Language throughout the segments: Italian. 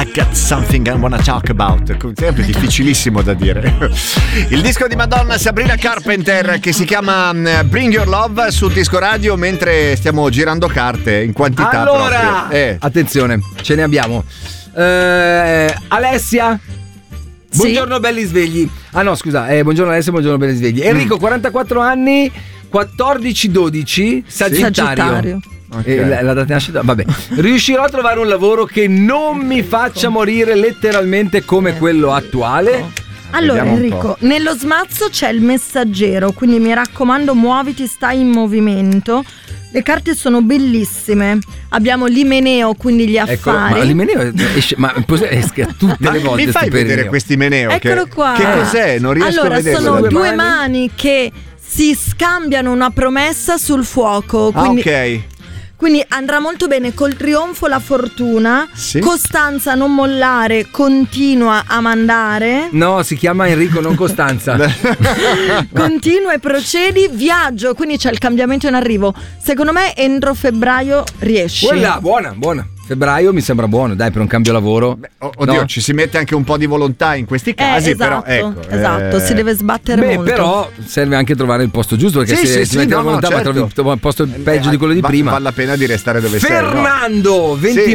I got something I wanna talk about. Sempre difficilissimo da dire. Il disco di Madonna Sabrina Carpenter che si chiama Bring Your Love sul disco radio mentre stiamo girando carte in quantità. Allora, attenzione, ce ne abbiamo. Alessia. Buongiorno belli svegli. Ah no, scusa, buongiorno Alessia, buongiorno belli svegli. Enrico, 44 anni, 14-12, Sagittario. Okay. La data di nascita, vabbè. Riuscirò a trovare un lavoro che non mi faccia morire letteralmente come quello attuale? Allora Enrico, nello smazzo c'è il Messaggero, quindi mi raccomando muoviti, stai in movimento. Le carte sono bellissime. Abbiamo l'Imeneo, quindi gli affari. Ma l'Imeneo esce tutte le volte. Mi fai vedere questi Imeneo? Eccolo qua. Che cos'è? Non riesco a vedere. Allora, sono due mani che si scambiano una promessa sul fuoco. Quindi, ok. Quindi andrà molto bene col trionfo la fortuna. Sì. Costanza, non mollare, continua a mandare. No, si chiama Enrico, non Costanza. Continua e procedi. Viaggio, quindi c'è il cambiamento in arrivo. Secondo me entro febbraio riesci. Buona. Febbraio mi sembra buono, dai, per un cambio lavoro. Oddio, ci si mette anche un po' di volontà in questi casi, esatto, però esatto, si deve sbattere molto. Però serve anche trovare il posto giusto, perché se si mette la volontà certo. Ma trovi un posto peggio di quello di prima. Vale la pena di restare dove sei. Fernando,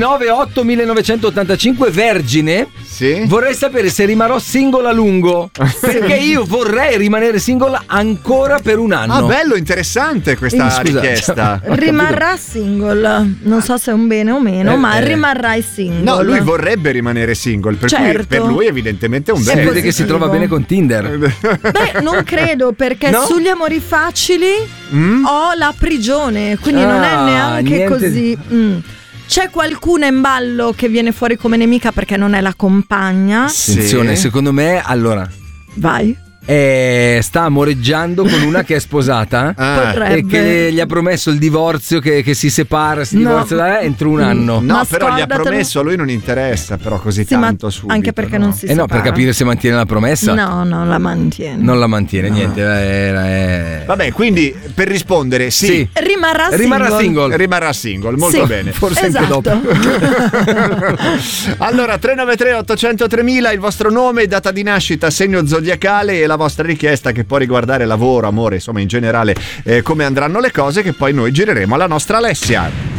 29/8/1985, vergine. Sì. Vorrei sapere se rimarrò single a lungo, perché io vorrei rimanere single ancora per un anno. Ah, bello, interessante questa richiesta. Rimarrà single, non so se è un bene o meno, ma rimarrai single. No, lui vorrebbe rimanere single, per cui per lui evidentemente è un bene. Si vede che si trova bene con Tinder. Beh, non credo, perché sugli amori facili ho la prigione, quindi non è neanche così. C'è qualcuna in ballo che viene fuori come nemica perché non è la compagna. Attenzione, secondo me, allora vai. Sta amoreggiando con una che è sposata e che gli ha promesso il divorzio, che si separa, divorzia entro un anno. No, però gli ha promesso, a lui non interessa però così tanto subito. Anche perché non si separa. No, per capire se mantiene la promessa. No, la mantiene. Non la mantiene, niente. Vabbè, quindi per rispondere sì. Rimarrà single, molto bene. Forse anche dopo. Allora 393 800 3000, il vostro nome, data di nascita, segno zodiacale e la vostra richiesta, che può riguardare lavoro, amore, insomma in generale come andranno le cose, che poi noi gireremo alla nostra Alessia.